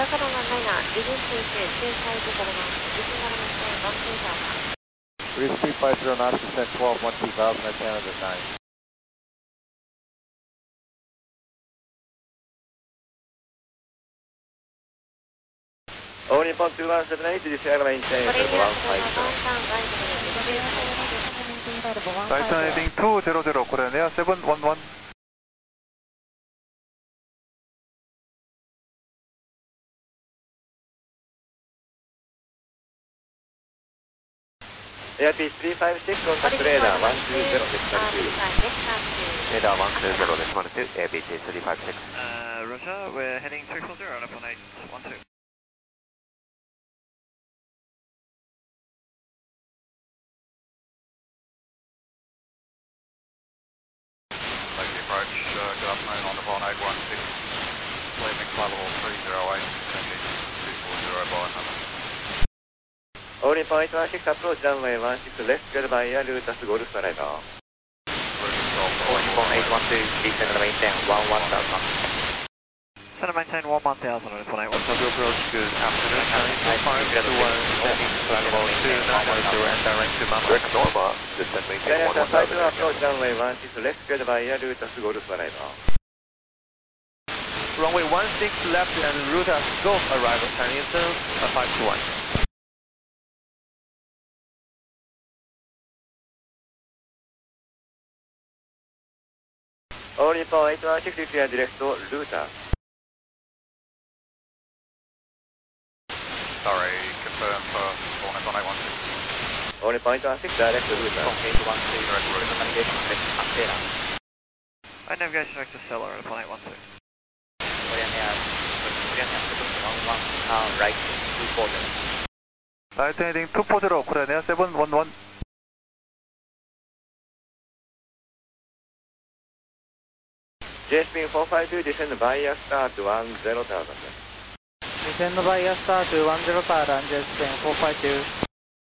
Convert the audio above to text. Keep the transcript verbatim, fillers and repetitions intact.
Aircraft one nine nine, reduce to two five zero knots, descend and maintain one two thousand. Reduce three five zero knots, descend twelve one two thousand at Canada nine. All Nippon two one seven eight, descend and maintain one five zero. Titan heading two zero zero, Korean Air seven one one. Airspeed three five six, contact radar one two zero, decimal two. Radar one two zero, decimal two, Airbus three five six. Uh, Roger, we're heading three four zero, Airplane eight one two. Safety approach, uh, good afternoon on the Bon eight one six, leaving flight level three zero eight, descending two four zero by number. All Nippon eight one six, approach runway one six left, cleared by air route as Golf Radar. All Nippon eight one two, descend and maintain one one thousand. Descend and maintain one one thousand, Airplane eight one two. Approach, good afternoon, Charlie five two one, descending flight level two nine zero and direct to Mama. Direct Norma, descend maintain one one Flight thousand. approach runway one six left, cleared by air route as Golf Radar. Runway one six left and route as Golf arrival, Chinese five two one. All Nippon eight one six, clear direct to router. Sorry, confirm for All Nippon eight one six. All Nippon eight one six, direct to router. eight one two, Direct route. navigation direct to Antenna. I navigation direct to Stellar, Airplane eight one two. Korean Air, Korean Air seven one one, uh, right two four zero. Titan heading two four zero, Korean Air seven one one. J spin four five two, descend by air start one zero thousand. Descend by air start one zero thousand, J spin four five two.